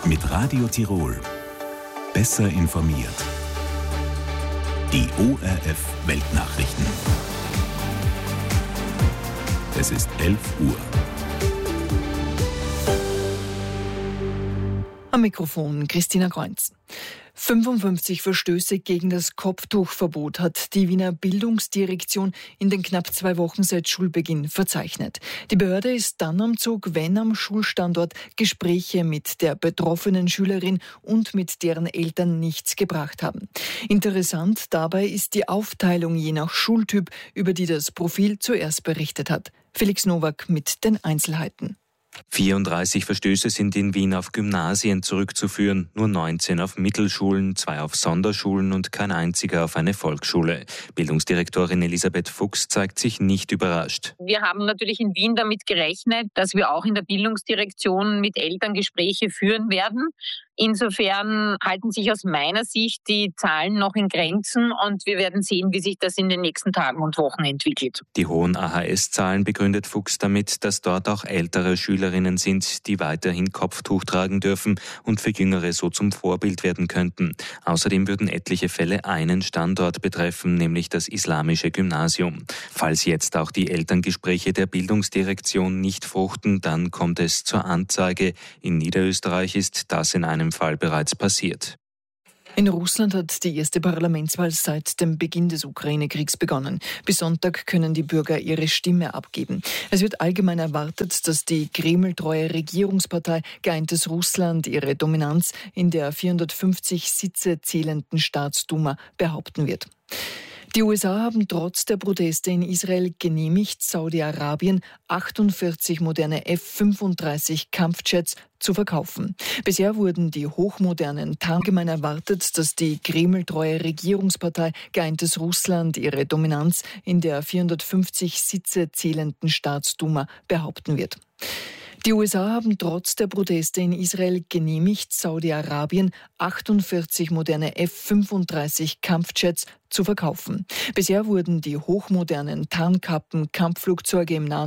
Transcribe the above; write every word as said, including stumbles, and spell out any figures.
Mit Radio Tirol. Besser informiert. Die O R F Weltnachrichten. Es ist elf Uhr. Am Mikrofon Christina Kreunz. fünfundfünfzig Verstöße gegen das Kopftuchverbot hat die Wiener Bildungsdirektion in den knapp zwei Wochen seit Schulbeginn verzeichnet. Die Behörde ist dann am Zug, wenn am Schulstandort Gespräche mit der betroffenen Schülerin und mit deren Eltern nichts gebracht haben. Interessant dabei ist die Aufteilung je nach Schultyp, über die das Profil zuerst berichtet hat. Felix Nowak mit den Einzelheiten. vierunddreißig Verstöße sind in Wien auf Gymnasien zurückzuführen, nur neunzehn auf Mittelschulen, zwei auf Sonderschulen und kein einziger auf eine Volksschule. Bildungsdirektorin Elisabeth Fuchs zeigt sich nicht überrascht. Wir haben natürlich in Wien damit gerechnet, dass wir auch in der Bildungsdirektion mit Eltern Gespräche führen werden. Insofern halten sich aus meiner Sicht die Zahlen noch in Grenzen und wir werden sehen, wie sich das in den nächsten Tagen und Wochen entwickelt. Die hohen A H S-Zahlen begründet Fuchs damit, dass dort auch ältere Schülerinnen sind, die weiterhin Kopftuch tragen dürfen und für Jüngere so zum Vorbild werden könnten. Außerdem würden etliche Fälle einen Standort betreffen, nämlich das islamische Gymnasium. Falls jetzt auch die Elterngespräche der Bildungsdirektion nicht fruchten, dann kommt es zur Anzeige. In Niederösterreich ist das in einem Fall bereits passiert. In Russland hat die erste Parlamentswahl seit dem Beginn des Ukraine-Kriegs begonnen. Bis Sonntag können die Bürger ihre Stimme abgeben. Es wird allgemein erwartet, dass die Kreml-treue Regierungspartei Geeintes Russland ihre Dominanz in der vierhundertfünfzig Sitze zählenden Staatsduma behaupten wird. Die U S A haben trotz der Proteste in Israel genehmigt, Saudi-Arabien achtundvierzig moderne F fünfunddreißig Kampfjets zu verkaufen. Bisher wurden die hochmodernen allgemein erwartet, dass die Kreml-treue Regierungspartei Geeintes Russland ihre Dominanz in der vierhundertfünfzig Sitze zählenden Staatsduma behaupten wird. Die U S A haben trotz der Proteste in Israel genehmigt, Saudi-Arabien achtundvierzig moderne F fünfunddreißig Kampfjets zu verkaufen. Bisher wurden die hochmodernen Tarnkappen-Kampfflugzeuge im Nahen